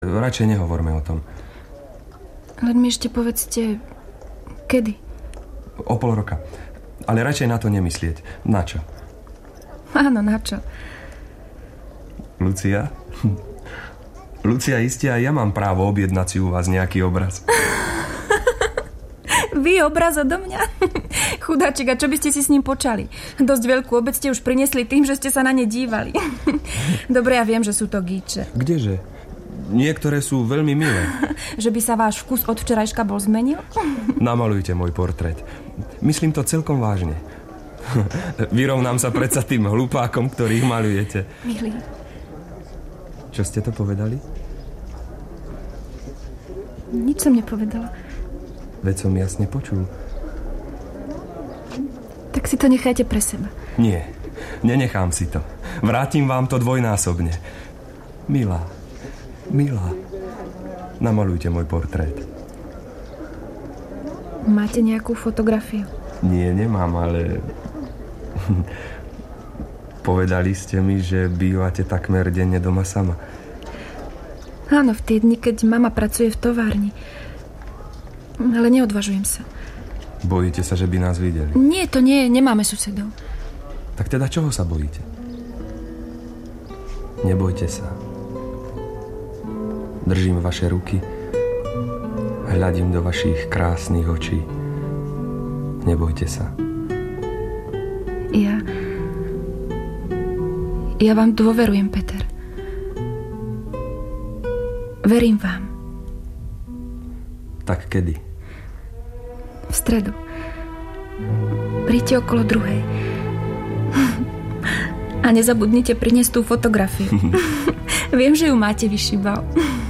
Radšej nehovorme o tom. Len mi ešte povedzte, kedy? O pol roka. Ale radšej na to nemyslieť. Na čo? Áno, na čo? Lucia? Lucia, iste aj ja mám právo objednať si u vás nejaký obraz. Vy obraz odo mňa? Chudáčik, a čo by ste si s ním počali? Dosť veľkú obec ste už priniesli tým, že ste sa na ne dívali. Dobre, ja viem, že sú to gíče. Kdeže? Niektoré sú veľmi milé. Že by sa váš vkus od včerajška bol zmenil? Namalujte môj portrét. Myslím to celkom vážne. Vyrovnám sa predsa tým hlupákom, ktorých malujete. Milý. Čo ste to povedali? Nič som nepovedala. Veď som jasne počul. Tak si to nechajte pre seba. Nie, nenechám si to. Vrátim vám to dvojnásobne. Milá, namalujte môj portrét. Máte nejakú fotografiu? Nie, nemám, ale... Povedali ste mi, že bývate takmer denne doma sama. Áno, v tie dni, keď mama pracuje v továrni. Ale neodvažujem sa. Bojíte sa, že by nás videli? Nie, to nie, nemáme susedov. Tak teda čoho sa bojíte? Nebojte sa. Držím vaše ruky, hľadím do vašich krásnych očí. Nebojte sa. Ja vám dôverujem, Peter. Verím vám. Tak kedy? V stredu. Príďte okolo 2:00. A nezabudnite priniesť tú fotografiu. Viem, že ju máte, vyšibal.